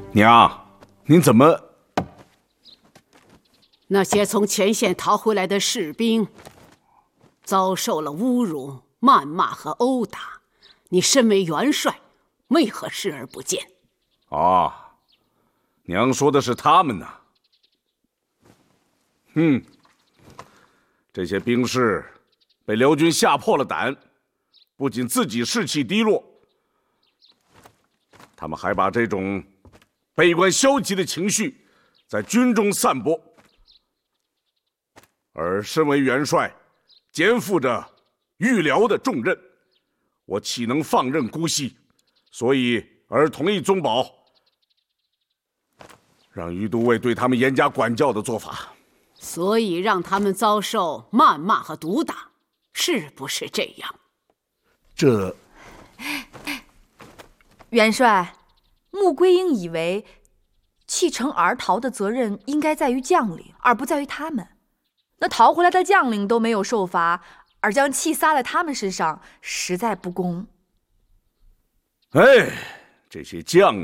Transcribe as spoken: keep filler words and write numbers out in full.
娘，您怎么？ 那些从前线逃回来的士兵，遭受了侮辱、谩骂和殴打。你身为元帅，为何视而不见？ 啊，娘说的是他们呢。嗯，这些兵士被辽军吓破了胆，不仅自己士气低落，他们还把这种悲观消极的情绪在军中散播。而身为元帅，肩负着御辽的重任，我岂能放任姑息？所以而同意宗保让于都尉对他们严加管教的做法。 所以让他们遭受谩骂和毒打，是不是这样？ 这元帅，穆桂英以为弃城而逃的责任应该在于将领，而不在于他们。那逃回来的将领都没有受罚，而将气撒在他们身上，实在不公。 哎，这些将